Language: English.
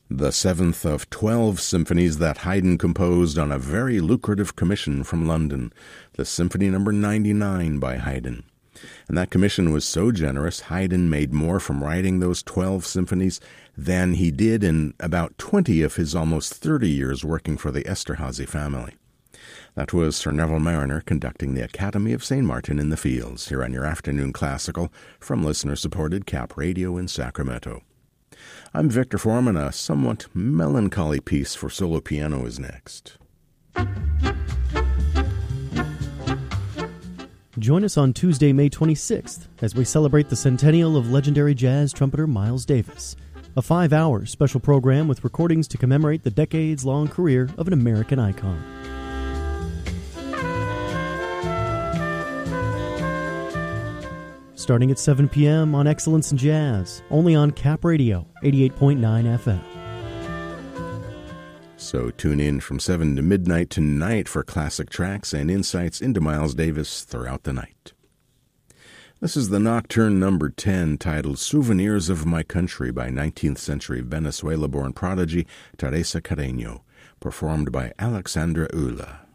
the seventh of 12 symphonies that Haydn composed on a very lucrative commission from London, the Symphony No. 99 by Haydn. And that commission was so generous, Haydn made more from writing those 12 symphonies than he did in about 20 of his almost 30 years working for the Esterházy family. That was Sir Neville Marriner conducting the Academy of St. Martin in the Fields, here on your Afternoon Classical from listener-supported Cap Radio in Sacramento. I'm Victor Foreman. A somewhat melancholy piece for solo piano is next. Join us on Tuesday, May 26th, as we celebrate the centennial of legendary jazz trumpeter Miles Davis. A 5-hour special program with recordings to commemorate the decades-long career of an American icon. Starting at 7 p.m. on Excellence in Jazz, only on Cap Radio, 88.9 FM. So tune in from 7 to midnight tonight for classic tracks and insights into Miles Davis throughout the night. This is the Nocturne No. 10, titled Souvenirs of My Country by 19th century Venezuela-born prodigy Teresa Carreño, performed by Alexandra Ula.